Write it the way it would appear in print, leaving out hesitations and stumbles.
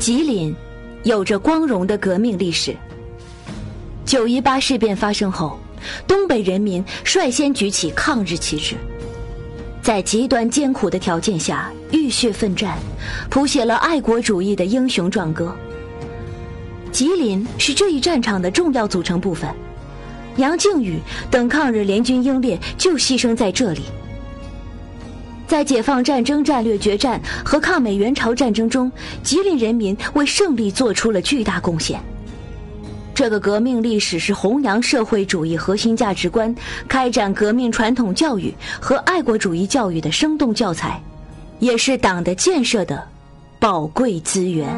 吉林有着光荣的革命历史。9·18事变发生后，东北人民率先举起抗日旗帜，在极端艰苦的条件下浴血奋战，谱写了爱国主义的英雄壮歌。吉林是这一战场的重要组成部分，杨靖宇等抗日联军英烈就牺牲在这里。在解放战争战略决战和抗美援朝战争中，吉林人民为胜利做出了巨大贡献。这个革命历史是弘扬社会主义核心价值观、开展革命传统教育和爱国主义教育的生动教材，也是党的建设的宝贵资源。